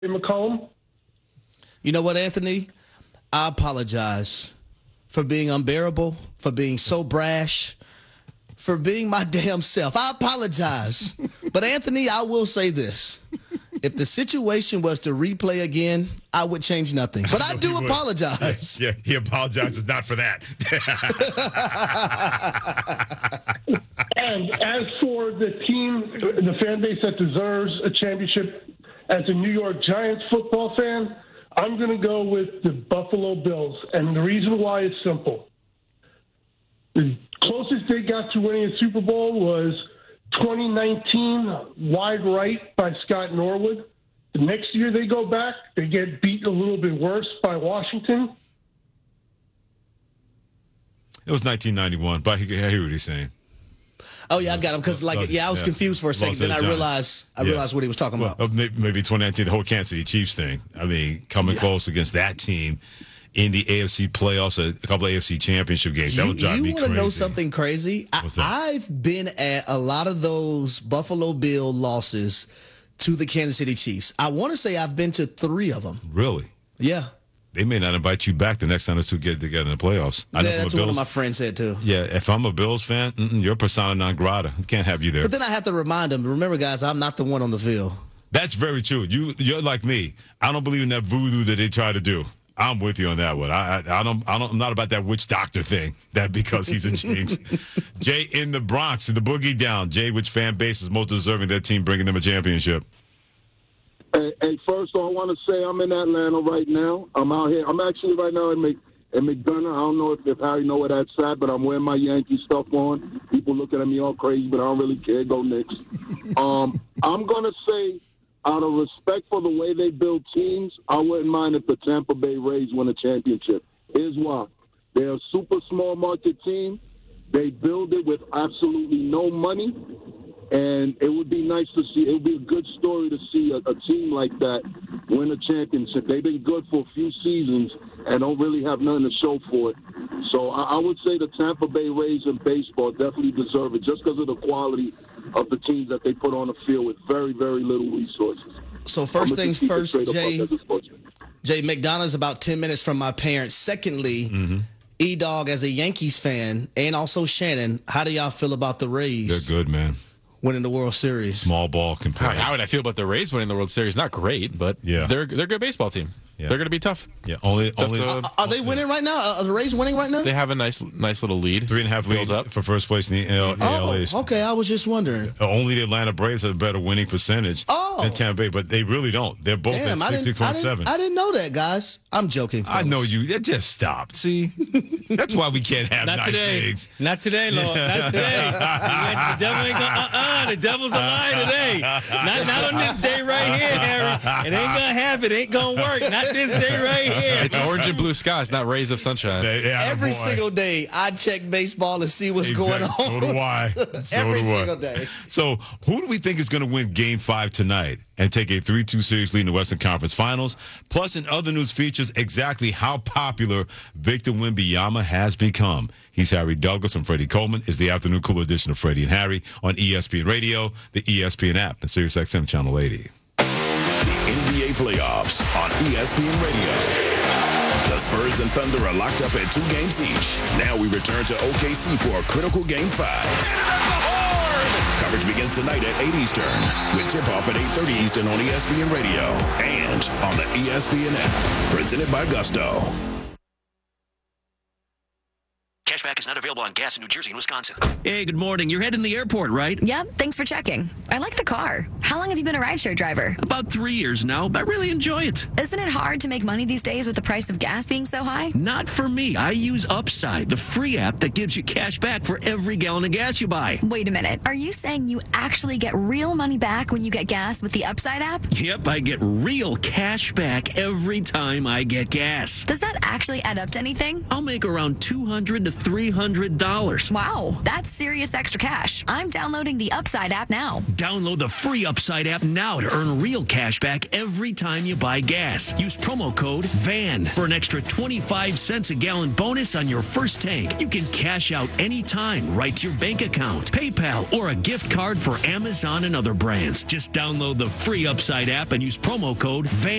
McCollum? You know what, Anthony? I apologize for being unbearable, for being so brash, for being my damn self. I apologize. But, Anthony, I will say this. If the situation was to replay again, I would change nothing. But I do apologize. Yeah, he apologizes not for that. And as for the team, the fan base that deserves a championship, as a New York Giants football fan, I'm going to go with the Buffalo Bills. And the reason why is simple. The closest they got to winning a Super Bowl was 2019 wide right by Scott Norwood. The next year they go back, they get beat a little bit worse by Washington. It was 1991, but I hear what he's saying. Oh, yeah, I got him. Because, I was confused for a second. Then I realized what he was talking about. Maybe 2019, the whole Kansas City Chiefs thing. I mean, coming close against that team in the AFC playoffs, a couple of AFC championship games. That would drive me crazy. You want to know something crazy? I've been at a lot of those Buffalo Bill losses to the Kansas City Chiefs. I want to say I've been to 3 of them. Really? Yeah. They may not invite you back the next time the two get together in the playoffs. That's what one of my friends said, too. Yeah, if I'm a Bills fan, you're persona non grata. Can't have you there. But then I have to remind them, remember, guys, I'm not the one on the field. That's very true. You're like me. I don't believe in that voodoo that they try to do. I'm with you on that one. I'm not about that witch doctor thing. That because he's a jinx. Jay in the Bronx, in the Boogie Down. Jay, which fan base is most deserving of their team bringing them a championship? Hey, first of all, I want to say I'm in Atlanta right now. I'm out here. I'm actually right now in McDonough. I don't know if Harry know where that's at, but I'm wearing my Yankee stuff on. People looking at me all crazy, but I don't really care. Go Knicks. I'm going to say, out of respect for the way they build teams, I wouldn't mind if the Tampa Bay Rays win a championship. Here's why. They're a super small market team. They build it with absolutely no money. And it would be nice to see. It would be a good story to see a team like that win a championship. They've been good for a few seasons and don't really have nothing to show for it. So I would say the Tampa Bay Rays in baseball definitely deserve it just because of the quality of the teams that they put on the field with very, very little resources. So first things first, Jay, McDonough's about 10 minutes from my parents. Secondly, E-Dog, as a Yankees fan, and also Shannon, how do y'all feel about the Rays? They're good, man. Winning the World Series. Small ball compared. How would I feel about the Rays winning the World Series? Not great, but they're a good baseball team. Yeah. They're going to be tough. Yeah, are they winning right now? Are the Rays winning right now? They have a nice little lead. 3.5 lead up for first place in the AL East. Okay, I was just wondering. Only the Atlanta Braves have a better winning percentage than Tampa Bay, but they really don't. They're both at 66.7. I didn't know that, guys. I'm joking. Fellas. I know you. Just stop. See, that's why we can't have nice things. Not today, Lord. Not today. The devil ain't gonna. The devil's a lie today. Not on this day right here, Harry. It ain't gonna happen. It ain't gonna work. Not this day right here. It's orange and blue skies, not rays of sunshine. Every single day, I check baseball and see what's going on. So do I. Every single day. So, who do we think is going to win Game 5 tonight and take a 3-2 series lead in the Western Conference Finals? Plus, in other news, features exactly how popular Victor Wembanyama has become. He's Harry Douglas, and Freddie Coleman is the afternoon cool edition of Freddie and Harry on ESPN Radio, the ESPN app, and SiriusXM Channel 80. The NBA playoffs on ESPN Radio. The Spurs and Thunder are locked up at 2 games each. Now we return to OKC for a critical Game 5. Coverage begins tonight at 8 Eastern with tip-off at 8:30 Eastern on ESPN Radio and on the ESPN app. Presented by Gusto. Cashback is not available on gas in New Jersey and Wisconsin. Hey, good morning. You're heading to the airport, right? Yep, thanks for checking. I like the car. How long have you been a rideshare driver? About 3 years now, but I really enjoy it. Isn't it hard to make money these days with the price of gas being so high? Not for me. I use Upside, the free app that gives you cash back for every gallon of gas you buy. Wait a minute. Are you saying you actually get real money back when you get gas with the Upside app? Yep, I get real cash back every time I get gas. Does that actually add up to anything? I'll make around $200 to $300. Wow, that's serious extra cash. I'm downloading the Upside app now. Download the free Upside app now to earn real cash back every time you buy gas. Use promo code VAN for an extra 25 cents a gallon bonus on your first tank. You can cash out anytime right to your bank account, PayPal, or a gift card for Amazon and other brands. Just download the free Upside app and use promo code VAN.